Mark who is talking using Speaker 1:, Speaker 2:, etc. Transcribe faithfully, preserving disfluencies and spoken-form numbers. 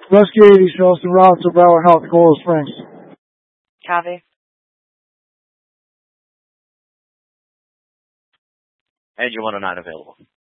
Speaker 1: Rescue eighty shows the route to Broward Health, Coral Springs.
Speaker 2: Copy.
Speaker 3: Engine one oh nine available.